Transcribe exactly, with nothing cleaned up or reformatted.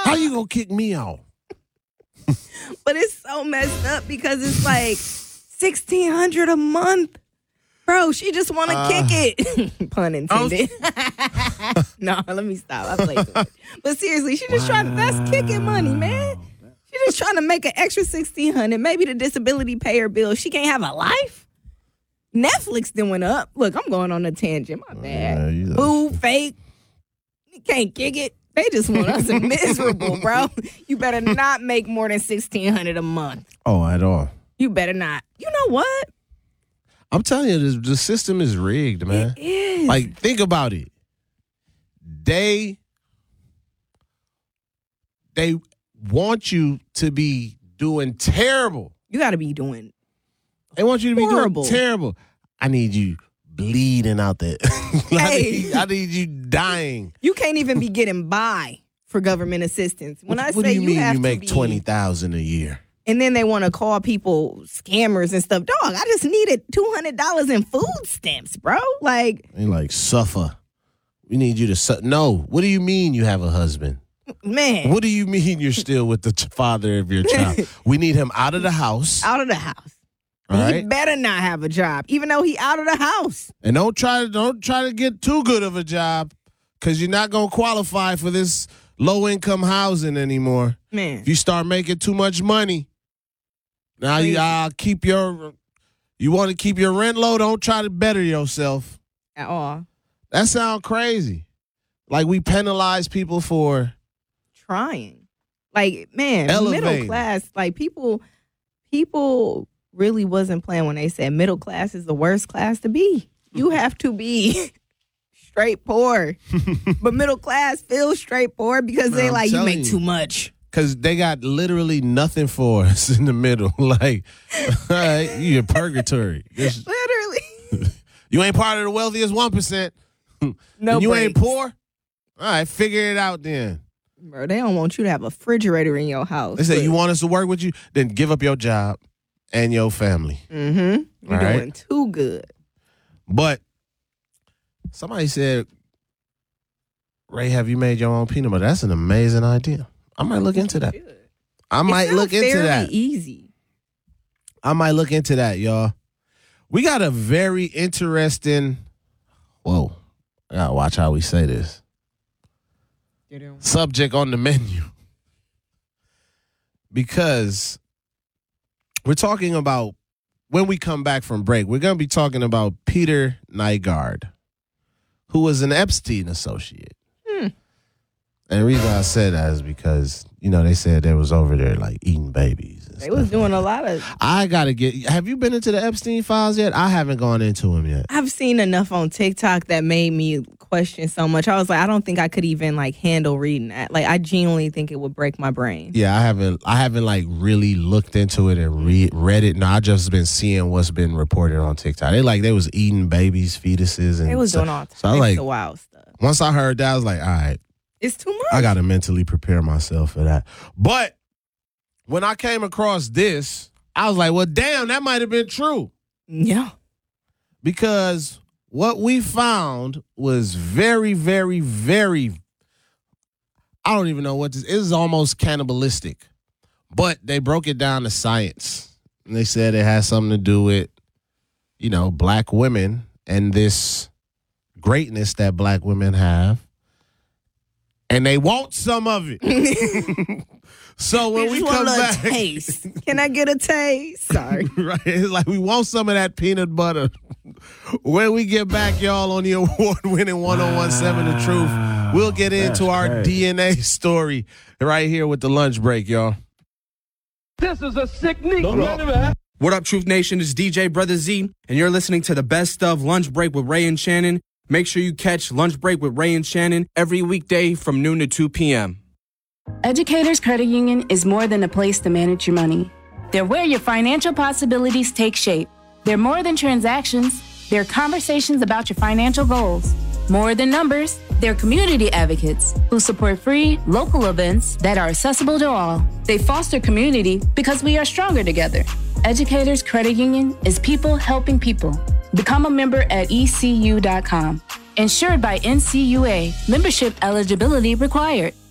How you gonna kick me out? But it's so messed up because it's like sixteen hundred dollars a month. Bro, she just want to uh, kick it. Pun intended. No, let me stop. I played too much. But seriously, she just wow. trying to, that's kicking money, man. She just trying to make an extra sixteen hundred dollars. Maybe the disability payer bill. She can't have a life. Netflix then went up. Look, I'm going on a tangent. My bad. Yeah, Boo, fake. You can't kick it. They just want us miserable, bro. You better not make more than sixteen hundred dollars a month. Oh, at all. You better not. You know what? I'm telling you, this, the system is rigged, man. It is. Like, think about it. They, they want you to be doing terrible. You got to be doing They want you to be horrible. doing terrible. I need you bleeding out there. Hey. I, need, I need you dying. You can't even be getting by for government assistance. When what, I what say do you, you mean have you make to be, twenty thousand dollars a year? And then they want to call people scammers and stuff. Dog, I just needed two hundred dollars in food stamps, bro. Like, they like, suffer. We need you to su- No. What do you mean you have a husband? Man. What do you mean you're still with the ch- father of your child? We need him out of the house. Out of the house. All He right? better not have a job, even though he out of the house. And don't try to don't try to get too good of a job, because you're not gonna qualify for this low income housing anymore. Man. If you start making too much money, now you uh, keep your you want to keep your rent low. Don't try to better yourself At all. That sounds crazy. Like we penalize people for trying. Like, man, Elevating. middle class, like people, people really wasn't playing when they said middle class is the worst class to be. You have to be straight poor. But middle class feels straight poor because they I'm like, you make you. too much. Because they got literally nothing for us in the middle. Like, all right, you in purgatory. This- Literally. you ain't part of the wealthiest one percent. No and you breaks. ain't poor? All right, figure it out then. Bro, they don't want you to have a refrigerator in your house. They say, you want us to work with you? Then give up your job and your family. Mm-hmm. You're All right? doing too good. But somebody said, Ray, have you made your own peanut butter? That's an amazing idea. I might look into that. I might It look sounds into fairly that. easy. I might look into that, y'all. We got a very interesting, whoa, I gotta watch how we say this. Subject on the menu. Because we're talking about, when we come back from break, we're going to be talking about Peter Nygard, who was an Epstein associate. Hmm. And the reason I said that is because, you know, they said they was over there like eating babies. And They stuff was doing like a lot of. I got to get, have you been into the Epstein files yet? I haven't gone into them yet. I've seen enough on TikTok that made me question so much. I was like, I don't think I could even like handle reading that. Like, I genuinely think it would break my brain. Yeah, I haven't, I haven't like really looked into it and read, read it. No, I just been seeing what's been reported on TikTok. They like, they was eating babies, fetuses. And They was so, doing all types so I like, of wild stuff. Once I heard that, I was like, all right. It's too much. I got to mentally prepare myself for that. But when I came across this, I was like, well, damn, that might have been true. Yeah. Because what we found was very, very, very, I don't even know what this is. It is almost cannibalistic. But they broke it down to science. And they said it has something to do with, you know, black women and this greatness that black women have. And they want some of it. So when we Just want come a little back, taste. Can I get a taste? Sorry. right? It's like we want some of that peanut butter. When we get back, y'all, on the award-winning one oh one seven The Truth, we'll get into our crazy. D N A story right here with the lunch break, y'all. This is a sick nigga. What up, Truth Nation? It's D J Brother Z, and you're listening to the best of Lunch Break with Ray and Shannon. Make sure you catch Lunch Break with Ray and Shannon every weekday from noon to two p.m. Educators Credit Union is more than a place to manage your money. They're where your financial possibilities take shape. They're more than transactions. They're conversations about your financial goals. More than numbers, they're community advocates who support free, local events that are accessible to all. They foster community because we are stronger together. Educators Credit Union is people helping people. Become a member at E C U dot com. Insured by N C U A. Membership eligibility required.